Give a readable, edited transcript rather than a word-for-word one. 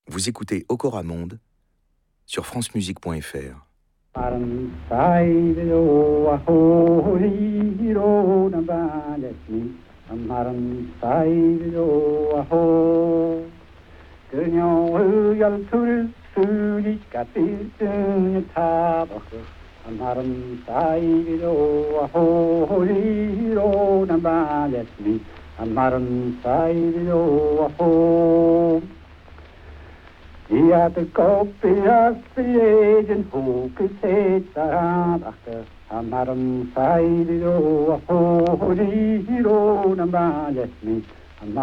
Vous écoutez Okora Monde sur francemusique.fr. Ja, de kopjas egen hoekes het daarachter. Amarum saidiro, ho, hiro, namalet me.